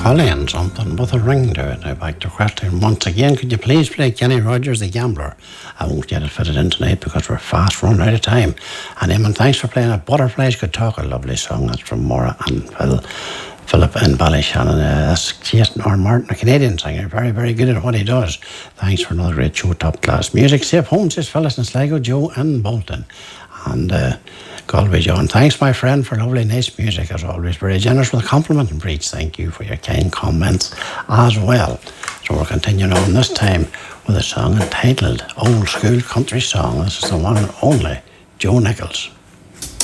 Colleen something with a ring to it. Now back to question once again. Could you please play Kenny Rogers, The Gambler? I won't get it fitted in tonight because we're fast running out of time. And Eamon, thanks for playing it. Butterflies Could Talk, a lovely song. That's from Maura and Philip in Ballyshannon. That's Jason or Martin, a Canadian singer. Very, very good at what he does. Thanks for another great show, top class music. Safe home, says Phyllis and Sligo, Joe and Bolton. And Galway John, thanks my friend for lovely nice music as always. Very generous with a compliment. And Breach, thank you for your kind comments as well. So we're continuing on this time with a song entitled Old School Country Song. This is the one and only Joe Nichols.